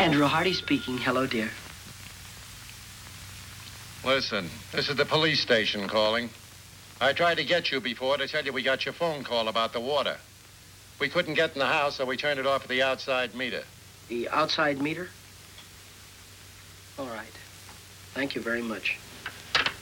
Andrew Hardy speaking. Hello, dear. Listen, this is the police station calling. I tried to get you before to tell you we got your phone call about the water. We couldn't get in the house, so we turned it off at the outside meter. The outside meter? All right. Thank you very much.